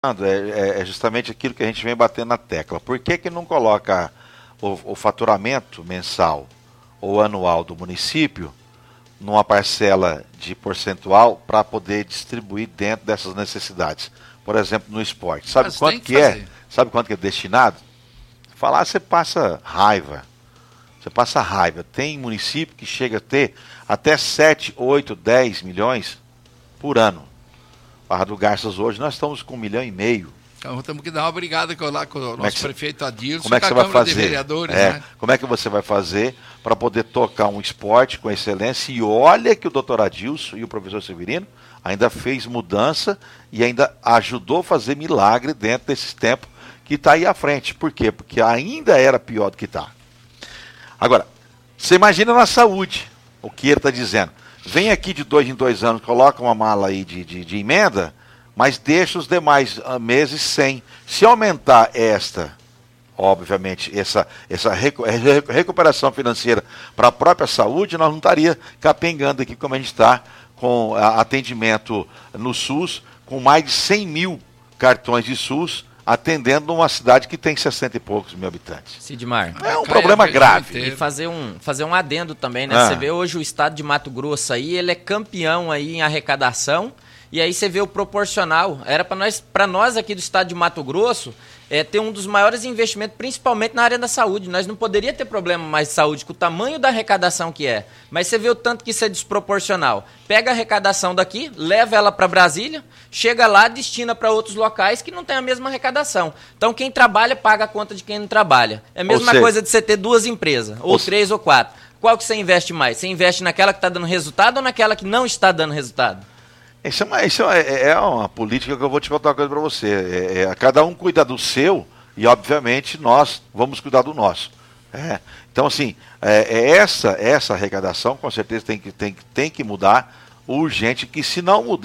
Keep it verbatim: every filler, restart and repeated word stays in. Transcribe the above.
É, é justamente aquilo que a gente vem batendo na tecla. Por que que não coloca o, o faturamento mensal ou anual do município numa parcela de percentual para poder distribuir dentro dessas necessidades? Por exemplo, no esporte. Sabe Mas quanto que que é? Sabe quanto que é destinado? Falar, você passa raiva. Você passa raiva. Tem município que chega a ter até sete, oito, dez milhões por ano. Barra do Garças hoje, nós estamos com um milhão e meio. Então temos que dar uma brigada com, lá, com o nosso é prefeito Adilson, como é que com você a vai Câmara fazer? de Vereadores. É, né? Como é que você vai fazer para poder tocar um esporte com excelência? E olha que o doutor Adilson e o professor Severino ainda fez mudança e ainda ajudou a fazer milagre dentro desses tempos que está aí à frente. Por quê? Porque ainda era pior do que está. Agora, você imagina na saúde o que ele está dizendo. Vem aqui de dois em dois anos, coloca uma mala aí de, de, de emenda, mas deixa os demais uh, meses sem. Se aumentar esta, obviamente, essa, essa recu recuperação financeira para a própria saúde, nós não estaria capengando aqui como a gente está com uh, atendimento no SUS, com mais de cem mil cartões de SUS, atendendo uma cidade que tem sessenta e poucos mil habitantes. Sidmar. É um problema grave. E fazer um, fazer um adendo também, né? Ah. Você vê hoje o estado de Mato Grosso aí, ele é campeão aí em arrecadação, e aí você vê o proporcional. Era para nós, para nós aqui do estado de Mato Grosso, é, ter um dos maiores investimentos, principalmente na área da saúde. Nós não poderia ter problema mais de saúde com o tamanho da arrecadação que é. Mas você vê o tanto que isso é desproporcional. Pega a arrecadação daqui, leva ela para Brasília, chega lá, destina para outros locais que não tem a mesma arrecadação. Então quem trabalha paga a conta de quem não trabalha. É a mesma seja, coisa de você ter duas empresas, ou, ou três se... ou quatro. Qual que você investe mais? Você investe naquela que está dando resultado ou naquela que não está dando resultado? Isso, é uma, isso é, é uma política que eu vou te contar uma coisa para você. É, é, cada um cuida do seu e, obviamente, nós vamos cuidar do nosso. É. Então, assim, é, é essa, essa arrecadação, com certeza, tem que, tem, tem que mudar urgente, que se não mudar,